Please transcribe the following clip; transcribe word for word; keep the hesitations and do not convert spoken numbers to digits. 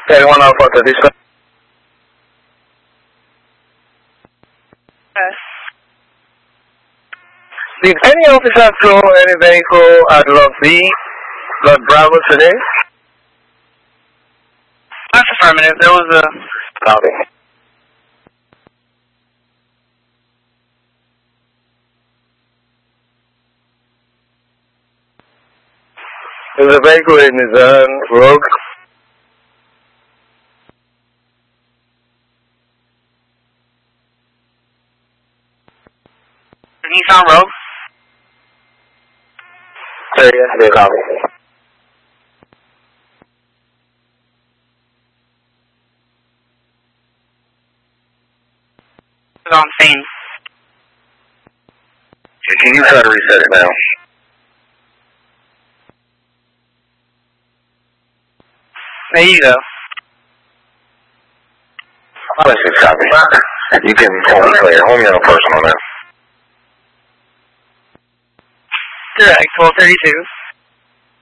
Anyone Alpha to dispatch? Yes. Did any officer throw any vehicle at Lot B, Lot Bravo today? That's affirmative. There was a... Copy. There's a vehicle in Nissan Rogue. The Nissan Rogue? Sir, yes, they copy. It's on scene. Can you try to reset it now? There you go. Let's just copy. You can hold me clear. Hold me on a personal now. Correct. twelve thirty-two.